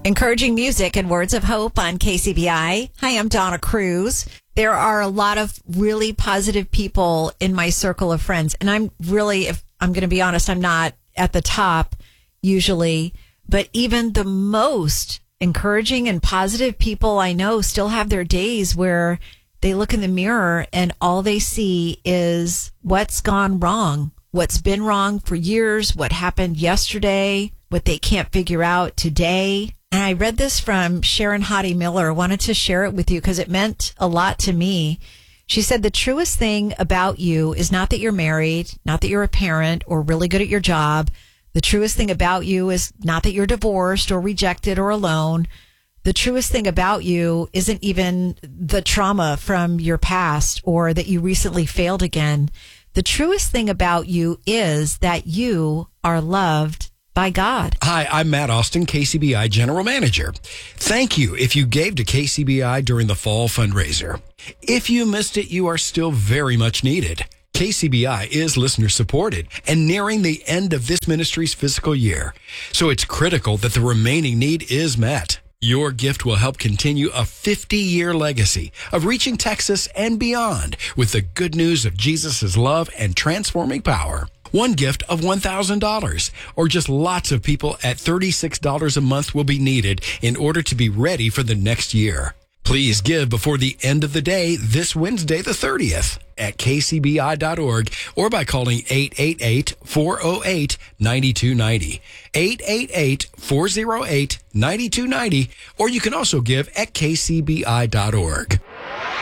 Encouraging music and words of hope on KCBI. Hi, I'm Donna Cruz. There are a lot of really positive people in my circle of friends. And I'm really, if I'm going to be honest, I'm not at the top usually. But even the most encouraging and positive people I know still have their days where they look in the mirror and all they see is what's gone wrong, what's been wrong for years, what happened yesterday, what they can't figure out today. And I read this from Sharon Hottie Miller. I wanted to share it with you because it meant a lot to me. She said, the truest thing about you is not that you're married, not that you're a parent or really good at your job. The truest thing about you is not that you're divorced or rejected or alone. The truest thing about you isn't even the trauma from your past or that you recently failed again. The truest thing about you is that you are loved by God. Hi, I'm Matt Austin, KCBI General Manager. Thank you if you gave to KCBI during the fall fundraiser. If you missed it, you are still very much needed. KCBI is listener supported and nearing the end of this ministry's fiscal year. So it's critical that the remaining need is met. Your gift will help continue a 50-year legacy of reaching Texas and beyond with the good news of Jesus' love and transforming power. One gift of $1,000 or just lots of people at $36 a month will be needed in order to be ready for the next year. Please give before the end of the day this Wednesday, the 30th at kcbi.org or by calling 888-408-9290, 888-408-9290, or you can also give at kcbi.org.